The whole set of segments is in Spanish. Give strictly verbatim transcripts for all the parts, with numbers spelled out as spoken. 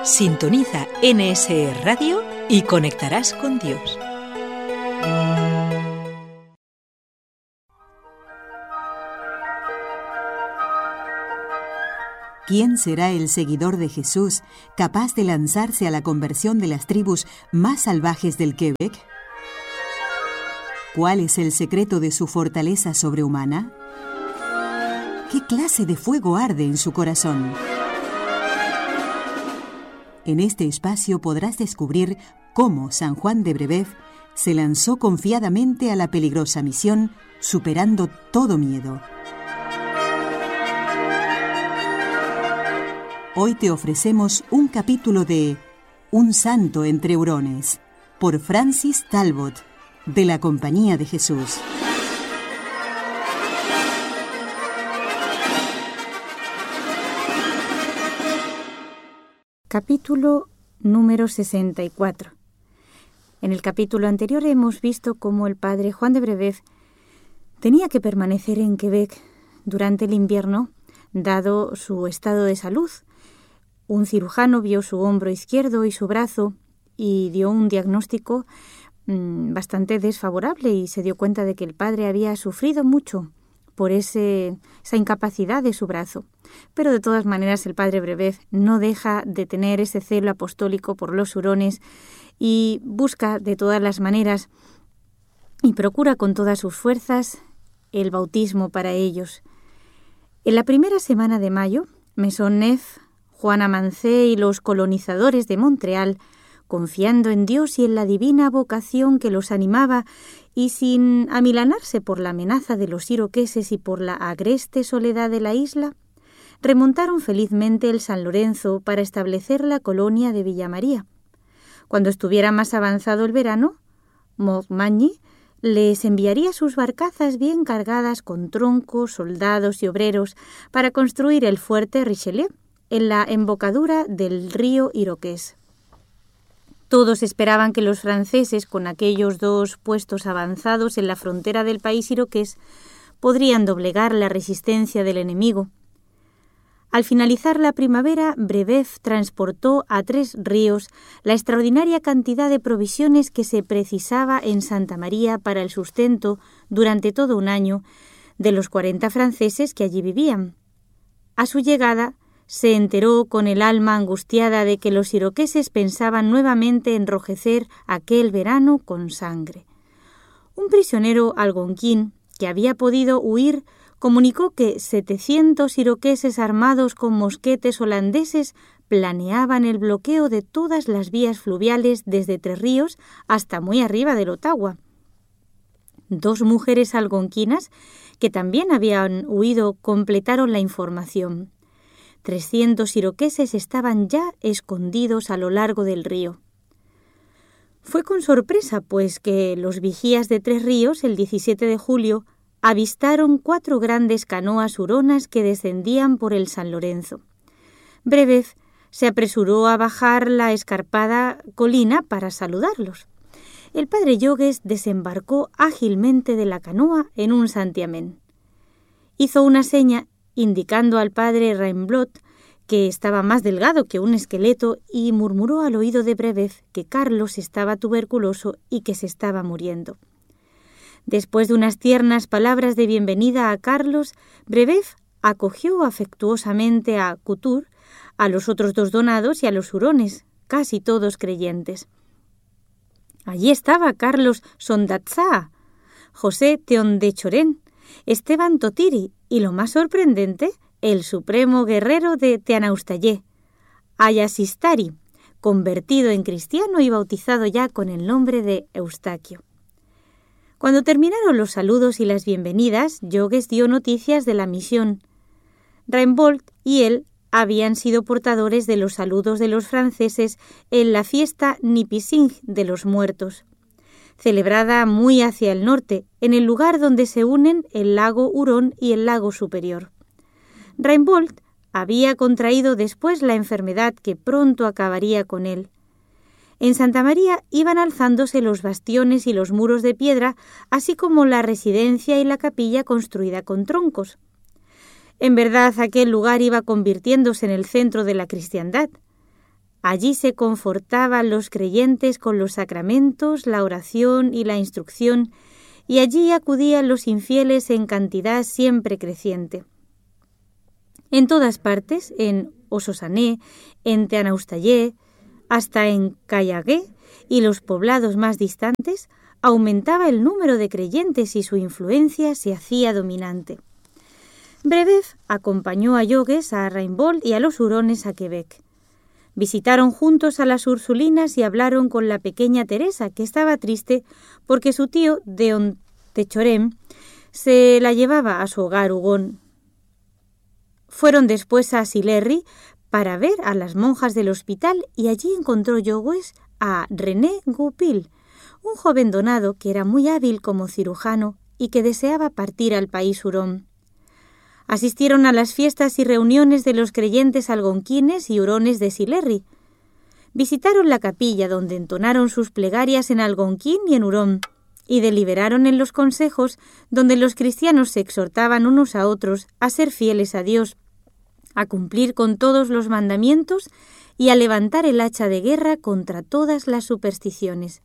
Sintoniza N S E Radio y conectarás con Dios. ¿Quién será el seguidor de Jesús capaz de lanzarse a la conversión de las tribus más salvajes del Quebec? ¿Cuál es el secreto de su fortaleza sobrehumana? ¿Qué clase de fuego arde en su corazón? En este espacio podrás descubrir cómo San Juan de Brébeuf se lanzó confiadamente a la peligrosa misión, superando todo miedo. Hoy te ofrecemos un capítulo de Un santo entre hurones, por Francis Talbot, de la Compañía de Jesús. Capítulo número sesenta y cuatro. En el capítulo anterior hemos visto cómo el padre Juan de Brébeuf tenía que permanecer en Quebec durante el invierno, dado su estado de salud. Un cirujano vio su hombro izquierdo y su brazo y dio un diagnóstico mmm, bastante desfavorable y se dio cuenta de que el padre había sufrido mucho por ese, esa incapacidad de su brazo. Pero de todas maneras el padre Brébeuf no deja de tener ese celo apostólico por los hurones y busca de todas las maneras y procura con todas sus fuerzas el bautismo para ellos. En la primera semana de mayo, Maisonneuve, Juana Mancé y los colonizadores de Montreal, confiando en Dios y en la divina vocación que los animaba y sin amilanarse por la amenaza de los iroqueses y por la agreste soledad de la isla, remontaron felizmente el San Lorenzo para establecer la colonia de Villa María. Cuando estuviera más avanzado el verano, Montmagny les enviaría sus barcazas bien cargadas con troncos, soldados y obreros para construir el fuerte Richelieu en la embocadura del río Iroqués. Todos esperaban que los franceses, con aquellos dos puestos avanzados en la frontera del país iroqués, podrían doblegar la resistencia del enemigo. Al finalizar la primavera, Brébeuf transportó a Tres Ríos la extraordinaria cantidad de provisiones que se precisaba en Santa María para el sustento durante todo un año de los cuarenta franceses que allí vivían. A su llegada, se enteró con el alma angustiada de que los iroqueses pensaban nuevamente enrojecer aquel verano con sangre. Un prisionero algonquín que había podido huir comunicó que setecientos iroqueses armados con mosquetes holandeses planeaban el bloqueo de todas las vías fluviales desde Tres Ríos hasta muy arriba del Ottawa. Dos mujeres algonquinas que también habían huido completaron la información. Trescientos iroqueses estaban ya escondidos a lo largo del río. Fue con sorpresa, pues, que los vigías de Tres Ríos, el diecisiete de julio, avistaron cuatro grandes canoas huronas que descendían por el San Lorenzo. Brébeuf se apresuró a bajar la escarpada colina para saludarlos. El padre Jogues desembarcó ágilmente de la canoa en un santiamén. Hizo una seña indicando al padre Raimblot que estaba más delgado que un esqueleto y murmuró al oído de Brébeuf que Carlos estaba tuberculoso y que se estaba muriendo. Después de unas tiernas palabras de bienvenida a Carlos, Brébeuf acogió afectuosamente a Couture, a los otros dos donados y a los hurones, casi todos creyentes. Allí estaba Carlos Sondatzá, José Teón de Chorén, Esteban Totiri y, lo más sorprendente, el supremo guerrero de Teanaustayé, Ayasistari, convertido en cristiano y bautizado ya con el nombre de Eustaquio. Cuando terminaron los saludos y las bienvenidas, Jogues dio noticias de la misión. Raimbold y él habían sido portadores de los saludos de los franceses en la fiesta Nipissing de los muertos, celebrada muy hacia el norte, en el lugar donde se unen el lago Hurón y el lago Superior. Raimbold había contraído después la enfermedad que pronto acabaría con él. En Santa María iban alzándose los bastiones y los muros de piedra, así como la residencia y la capilla construida con troncos. En verdad, aquel lugar iba convirtiéndose en el centro de la cristiandad. Allí se confortaban los creyentes con los sacramentos, la oración y la instrucción, y allí acudían los infieles en cantidad siempre creciente. En todas partes, en Ososané, en Teanaustayé, hasta en Cayagué y los poblados más distantes, aumentaba el número de creyentes y su influencia se hacía dominante. Brebeuf acompañó a Yogues a Raimbold y a los hurones a Quebec. Visitaron juntos a las Ursulinas y hablaron con la pequeña Teresa, que estaba triste porque su tío, Deon Techorem, se la llevaba a su hogar hugón. Fueron después a Sillery para ver a las monjas del hospital y allí encontró Yogues a René Goupil, un joven donado que era muy hábil como cirujano y que deseaba partir al país hurón. Asistieron a las fiestas y reuniones de los creyentes algonquines y hurones de Sillery. Visitaron la capilla donde entonaron sus plegarias en algonquín y en hurón, y deliberaron en los consejos donde los cristianos se exhortaban unos a otros a ser fieles a Dios, a cumplir con todos los mandamientos y a levantar el hacha de guerra contra todas las supersticiones.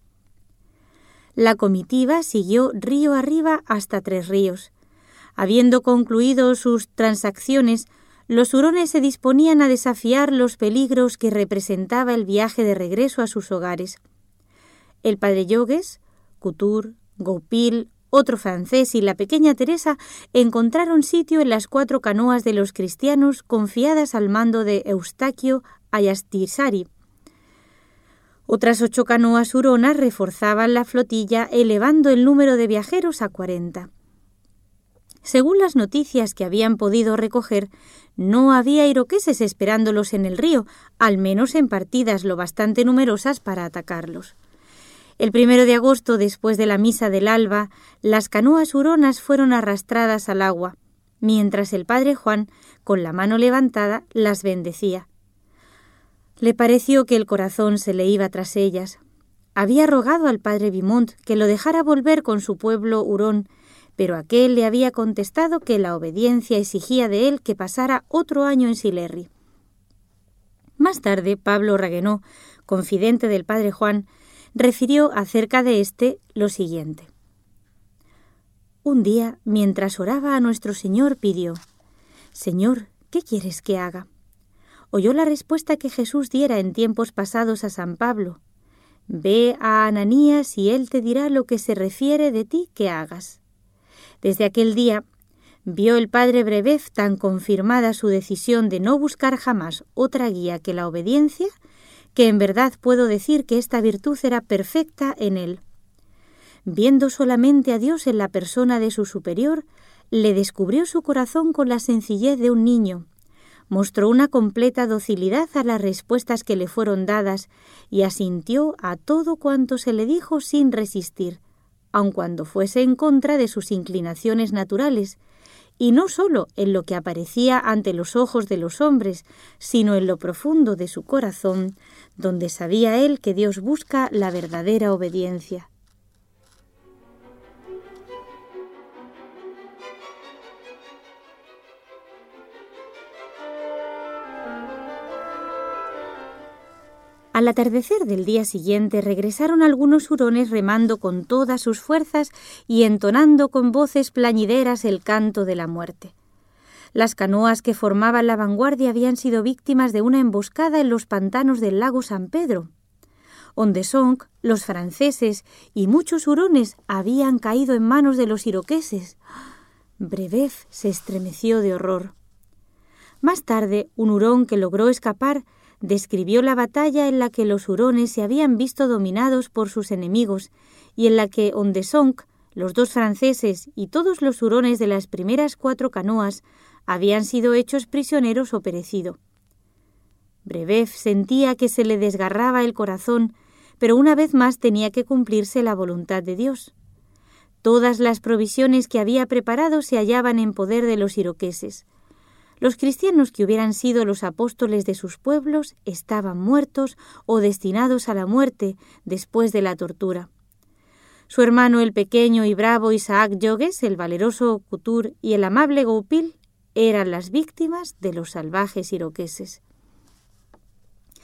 La comitiva siguió río arriba hasta Tres Ríos. Habiendo concluido sus transacciones, los hurones se disponían a desafiar los peligros que representaba el viaje de regreso a sus hogares. El padre Yogues, Couture, Goupil, otro francés y la pequeña Teresa encontraron sitio en las cuatro canoas de los cristianos confiadas al mando de Eustaquio Ayastisari. Otras ocho canoas huronas reforzaban la flotilla, elevando el número de viajeros a cuarenta. Según las noticias que habían podido recoger, no había iroqueses esperándolos en el río, al menos en partidas lo bastante numerosas para atacarlos. El primero de agosto, después de la misa del alba, las canoas huronas fueron arrastradas al agua, mientras el padre Juan, con la mano levantada, las bendecía. Le pareció que el corazón se le iba tras ellas. Había rogado al padre Vimont que lo dejara volver con su pueblo hurón, pero aquél le había contestado que la obediencia exigía de él que pasara otro año en Sillery. Más tarde, Pablo Raguenot, confidente del padre Juan, refirió acerca de éste lo siguiente. Un día, mientras oraba a nuestro Señor, pidió: «Señor, ¿qué quieres que haga?». Oyó la respuesta que Jesús diera en tiempos pasados a San Pablo: «Ve a Ananías y él te dirá lo que se refiere de ti que hagas». Desde aquel día vio el padre Brebeuf tan confirmada su decisión de no buscar jamás otra guía que la obediencia, que en verdad puedo decir que esta virtud era perfecta en él. Viendo solamente a Dios en la persona de su superior, le descubrió su corazón con la sencillez de un niño, mostró una completa docilidad a las respuestas que le fueron dadas y asintió a todo cuanto se le dijo sin resistir, aun cuando fuese en contra de sus inclinaciones naturales, y no sólo en lo que aparecía ante los ojos de los hombres, sino en lo profundo de su corazón, donde sabía él que Dios busca la verdadera obediencia. Al atardecer del día siguiente regresaron algunos hurones remando con todas sus fuerzas y entonando con voces plañideras el canto de la muerte. Las canoas que formaban la vanguardia habían sido víctimas de una emboscada en los pantanos del lago San Pedro. Ondesonc, los franceses y muchos hurones habían caído en manos de los iroqueses. Brebeuf se estremeció de horror. Más tarde, un hurón que logró escapar describió la batalla en la que los hurones se habían visto dominados por sus enemigos y en la que Ondesonc, los dos franceses y todos los hurones de las primeras cuatro canoas habían sido hechos prisioneros o perecido. Brebeuf sentía que se le desgarraba el corazón, pero una vez más tenía que cumplirse la voluntad de Dios. Todas las provisiones que había preparado se hallaban en poder de los iroqueses. Los cristianos que hubieran sido los apóstoles de sus pueblos estaban muertos o destinados a la muerte después de la tortura. Su hermano el pequeño y bravo Isaac Yogues, el valeroso Couture y el amable Goupil eran las víctimas de los salvajes iroqueses.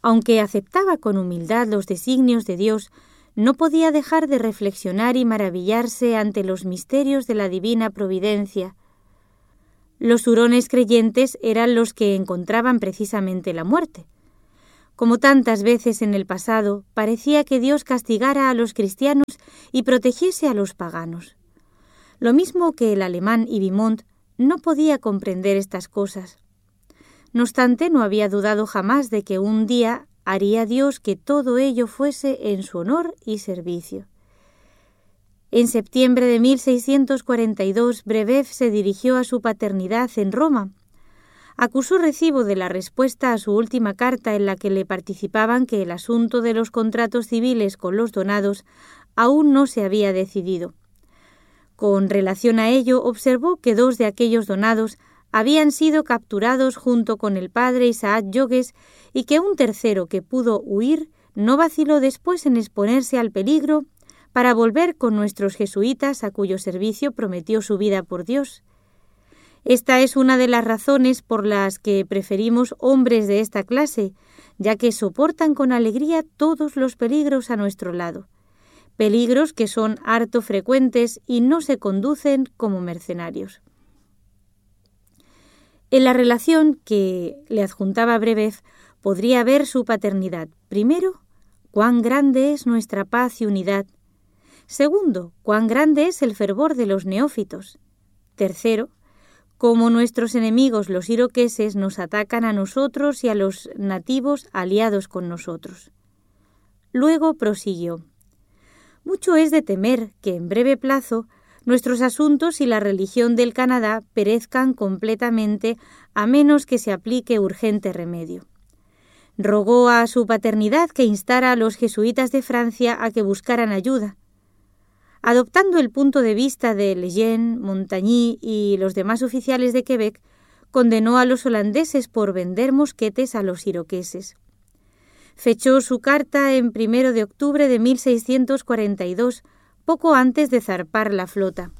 Aunque aceptaba con humildad los designios de Dios, no podía dejar de reflexionar y maravillarse ante los misterios de la divina providencia. Los hurones creyentes eran los que encontraban precisamente la muerte. Como tantas veces en el pasado, parecía que Dios castigara a los cristianos y protegiese a los paganos. Lo mismo que el alemán Ibimont no podía comprender estas cosas. No obstante, no había dudado jamás de que un día haría Dios que todo ello fuese en su honor y servicio. En septiembre de mil seiscientos cuarenta y dos, Brebeuf se dirigió a su paternidad en Roma. Acusó recibo de la respuesta a su última carta en la que le participaban que el asunto de los contratos civiles con los donados aún no se había decidido. Con relación a ello, observó que dos de aquellos donados habían sido capturados junto con el padre Isaac Jogues y que un tercero que pudo huir no vaciló después en exponerse al peligro para volver con nuestros jesuitas a cuyo servicio prometió su vida por Dios. Esta es una de las razones por las que preferimos hombres de esta clase, ya que soportan con alegría todos los peligros a nuestro lado, peligros que son harto frecuentes y no se conducen como mercenarios. En la relación que le adjuntaba Brebeuf podría ver su paternidad. Primero, cuán grande es nuestra paz y unidad. Segundo, cuán grande es el fervor de los neófitos. Tercero, cómo nuestros enemigos los iroqueses nos atacan a nosotros y a los nativos aliados con nosotros. Luego prosiguió. Mucho es de temer que en breve plazo nuestros asuntos y la religión del Canadá perezcan completamente a menos que se aplique urgente remedio. Rogó a su paternidad que instara a los jesuitas de Francia a que buscaran ayuda. Adoptando el punto de vista de Lejeune, Montagny y los demás oficiales de Quebec, condenó a los holandeses por vender mosquetes a los iroqueses. Fechó su carta en primero de octubre de mil seiscientos cuarenta y dos, poco antes de zarpar la flota.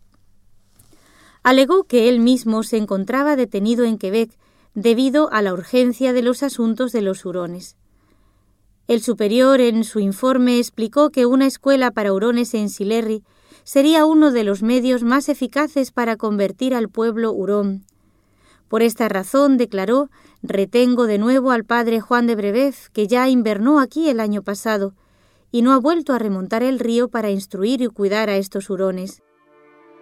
Alegó que él mismo se encontraba detenido en Quebec debido a la urgencia de los asuntos de los hurones. El superior en su informe explicó que una escuela para hurones en Sillery sería uno de los medios más eficaces para convertir al pueblo hurón. Por esta razón, declaró, retengo de nuevo al padre Juan de Brebeuf, que ya invernó aquí el año pasado, y no ha vuelto a remontar el río para instruir y cuidar a estos hurones.